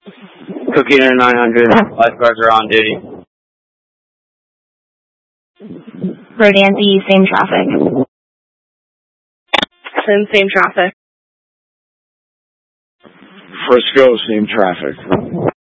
Cookie to 900. Lifeguards are on duty. Rodancy, same traffic. Same traffic. Frisco, same traffic.